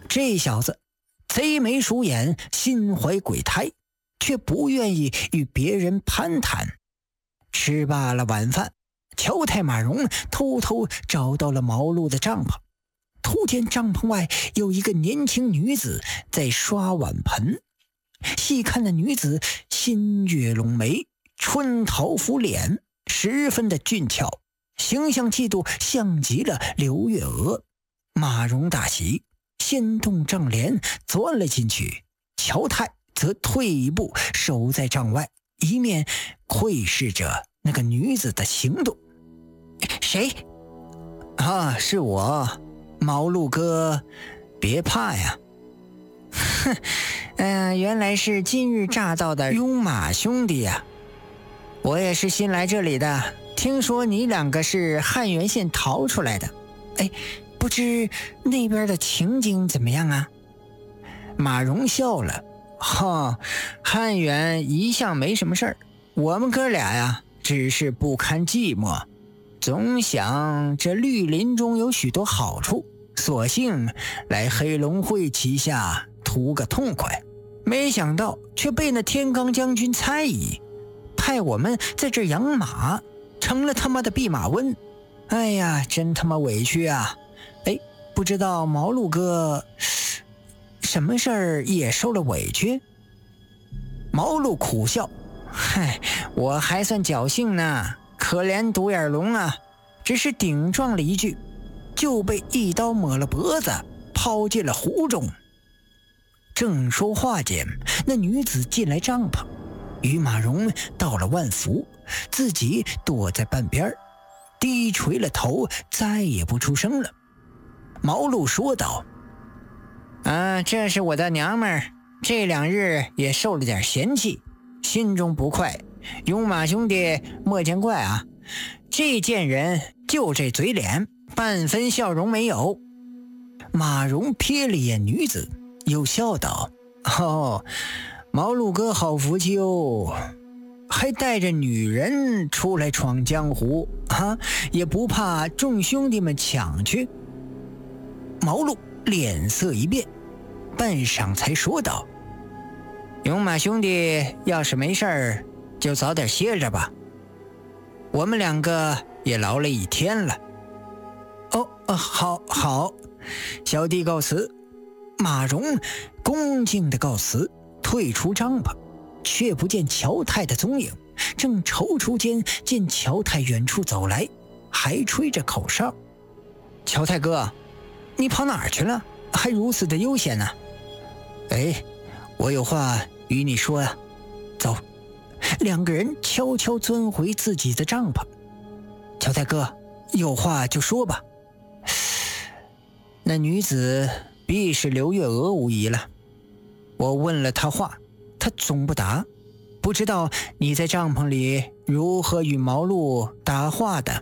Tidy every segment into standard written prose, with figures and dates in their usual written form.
这小子贼眉鼠眼，心怀鬼胎，却不愿意与别人攀谈。吃罢了晚饭，乔太马荣偷偷找到了毛路的帐篷，突见帐篷外有一个年轻女子在刷碗盆。细看那女子新月拢眉，春桃拂脸，十分的俊俏，形象气度像极了刘月娥。马荣大喜，先动帐帘钻了进去，乔太则退一步守在帐外，一面窥视着那个女子的行动。谁？是我，毛路哥，别怕呀。原来是今日乍到的拥马兄弟呀。我也是新来这里的，听说你两个是汉源县逃出来的。不知那边的情景怎么样啊？马荣笑了，汉源一向没什么事儿，我们哥俩呀，只是不堪寂寞，总想这绿林中有许多好处，索性来黑龙会旗下图个痛快，没想到却被那天罡将军猜疑，派我们在这养马，成了他妈的弼马温。哎呀，真他妈委屈啊！不知道毛路哥什么事儿也受了委屈？毛路苦笑，我还算侥幸呢，可怜独眼龙啊，只是顶撞了一句，就被一刀抹了脖子，抛进了湖中。正说话间，那女子进来帐篷，与马荣道了万福，自己躲在半边，低垂了头，再也不出声了。毛路说道：这是我的娘们儿，这2日也受了点嫌弃，心中不快，拥马兄弟莫见怪啊，这贱人就这嘴脸，半分笑容没有。马荣瞥了眼女子，又笑道：毛路哥好福气哦，还带着女人出来闯江湖也不怕众兄弟们抢去。毛路脸色一变，半晌才说道：勇马兄弟要是没事儿，就早点歇着吧，我们2个也劳了一天了。好，小弟告辞。马荣恭敬地告辞，退出帐篷，却不见乔太的踪影。正踌躇间，见乔太远处走来，还吹着口哨。乔太哥，你跑哪儿去了？还如此的悠闲呢？我有话与你说呀。走。2个人悄悄钻回自己的帐篷。乔太哥，有话就说吧。那女子必是刘月娥无疑了，我问了她话，她总不答，不知道你在帐篷里如何与毛路答话的。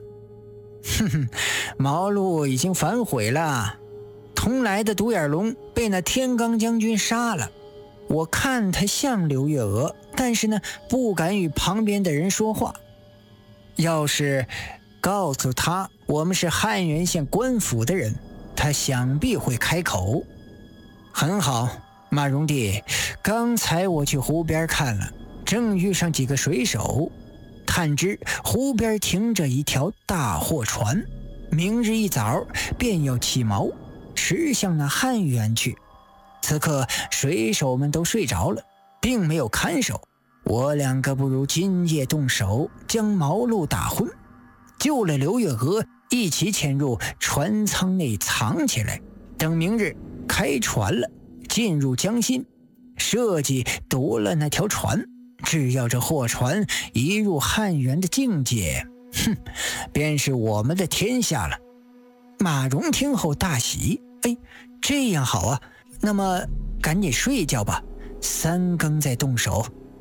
毛路已经反悔了，同来的独眼龙被那天罡将军杀了。我看他像刘月娥，但是呢，不敢与旁边的人说话。要是告诉他我们是汉源县官府的人，他想必会开口。很好，马荣弟，刚才我去湖边看了，正遇上几个水手，探知湖边停着一条大货船，明日一早便要起锚，驶向那汉源去。此刻水手们都睡着了，并没有看守，我2个不如今夜动手，将毛路打昏，救了刘月娥，一起潜入船舱内藏起来，等明日开船了，进入江心，设计夺了那条船，只要这货船一入汉源的境界，便是我们的天下了。马荣听后大喜，这样好啊，那么赶紧睡觉吧，3更再动手。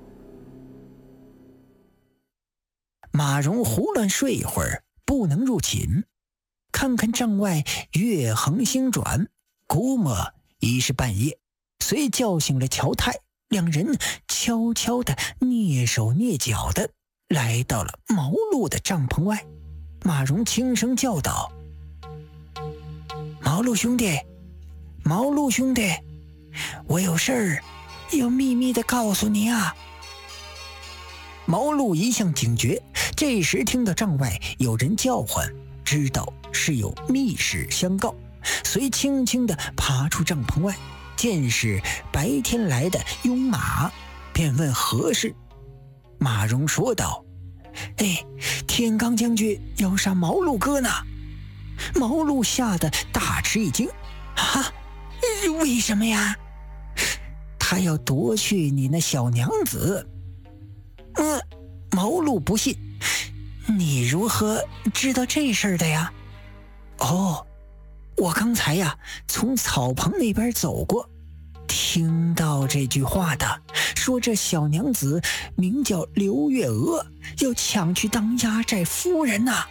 马荣胡乱睡一会儿，不能入寝，看看帐外月横星转，估摸已是半夜，遂叫醒了乔太，2人悄悄地蹑手蹑脚地来到了毛路的帐篷外。马荣轻声叫道：毛路兄弟， 毛路兄弟，我有事儿要秘密的告诉你啊。毛路一向警觉，这时听到帐外有人叫唤，知道是有密事相告，遂轻轻地爬出帐篷外，见是白天来的拥马，便问何事。马荣说道：天罡将军要杀毛路哥呢。毛路吓得大吃一惊，为什么呀？他要夺去你那小娘子。毛路不信，你如何知道这事儿的呀？我刚才呀从草棚那边走过，听到这句话的，说这小娘子名叫刘月娥，要抢去当压寨夫人呐。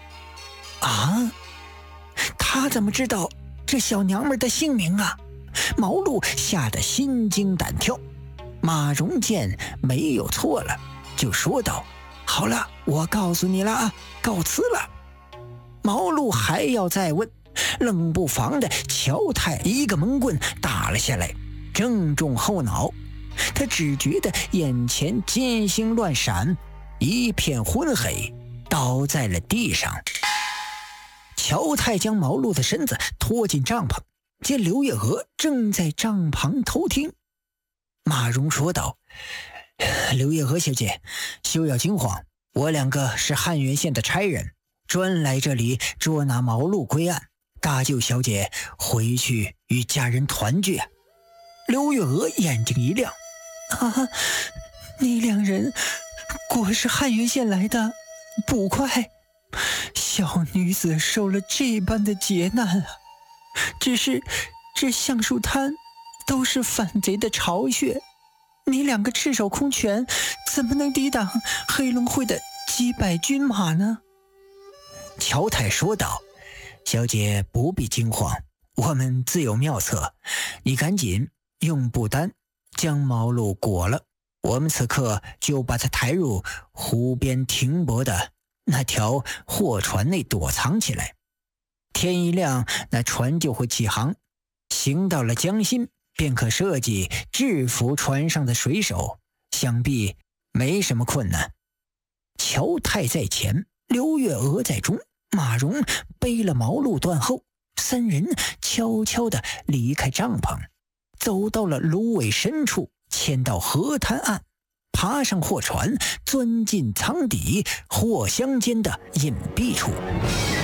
他怎么知道这小娘们的姓名啊？毛路吓得心惊胆跳。马荣见没有错了，就说道：好了，我告诉你了啊，告辞了。毛路还要再问，冷不防的乔太一个闷棍打了下来，正中后脑。他只觉得眼前金星乱闪，一片昏黑，倒在了地上。乔太将毛路的身子拖进帐篷，见刘月娥正在帐旁偷听。马荣说道：刘月娥小姐，休要惊慌，我两个是汉源县的差人，专来这里捉拿毛路归案，搭救小姐回去与家人团聚。刘月娥眼睛一亮：你两人果是汉源县来的，不快，小女子受了这般的劫难啊！只是这橡树滩都是反贼的巢穴，你两个赤手空拳，怎么能抵挡黑龙会的几百军马呢？乔太说道：小姐不必惊慌，我们自有妙策，你赶紧用布单将毛路裹了，我们此刻就把他抬入湖边停泊的那条货船内躲藏起来。天一亮，那船就会起航，行到了江心，便可设计制服船上的水手，想必没什么困难。乔太在前，刘月娥在中，马荣背了毛路断后，三人悄悄地离开帐篷，走到了芦苇深处，迁到河滩岸，爬上货船，钻进舱底货箱间的隐蔽处。